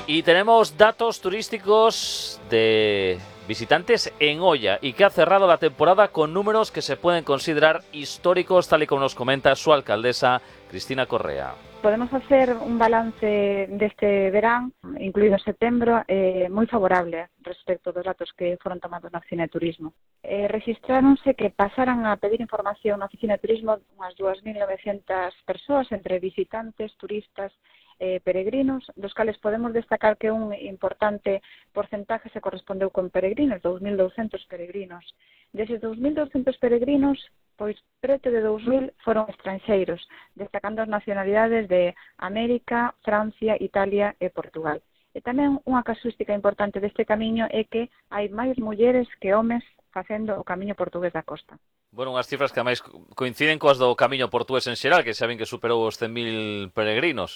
Y tenemos datos turísticos de visitantes en Oia y que ha cerrado la temporada con números que se pueden considerar históricos, tal y como nos comenta su alcaldesa, Cristina Correa. Podemos hacer un balance deste verán, incluído setembro, moi favorable respecto dos datos que foron tomados na Oficina de Turismo. Registráronse que pasaran a pedir información na Oficina de Turismo unhas 2.900 persoas, entre visitantes, turistas, peregrinos, dos cales podemos destacar que un importante porcentaje se correspondeu con peregrinos, 2.200 peregrinos. Deses 2.200 peregrinos, pois preto de 2.000 foron estranxeiros, destacando as nacionalidades de América, Francia, Italia e Portugal. E tamén unha casuística importante deste camiño é que hai máis mulleres que homes facendo o camiño portugués da costa. Bueno, unhas cifras que ademais coinciden coas do camiño portugués en xeral, que xa ven que superou os 100.000 peregrinos.